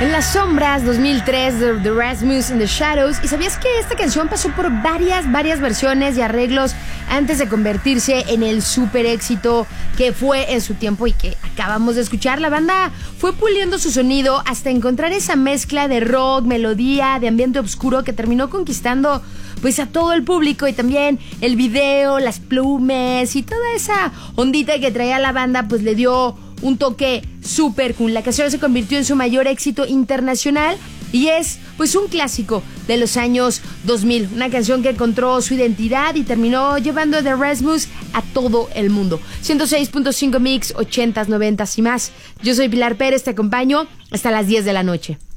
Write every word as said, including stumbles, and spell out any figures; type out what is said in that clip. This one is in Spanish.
En las sombras, dos mil tres, The, The Rasmus in the Shadows. ¿Y sabías que esta canción pasó por varias, varias versiones y arreglos antes de convertirse en el super éxito que fue en su tiempo y que acabamos de escuchar? La banda fue puliendo su sonido hasta encontrar esa mezcla de rock, melodía, de ambiente oscuro que terminó conquistando pues a todo el público, y también el video, las plumes y toda esa ondita que traía la banda pues le dio un toque súper cool. La canción se convirtió en su mayor éxito internacional y es pues un clásico de los años dos mil. Una canción que encontró su identidad y terminó llevando a The Rasmus a todo el mundo. ciento seis punto cinco Mix, ochentas, noventas y más. Yo soy Pilar Pérez, te acompaño hasta las diez de la noche.